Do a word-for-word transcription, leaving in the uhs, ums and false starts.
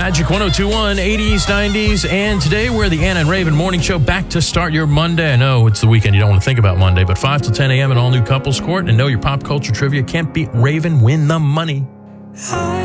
Magic one oh two point one, eighties, nineties, and today we're the Anna and Raven Morning Show, back to start your Monday. I know it's the weekend, you don't want to think about Monday, but five till ten a.m. at All New Couples Court, and know your pop culture trivia can't beat Raven. Win the money.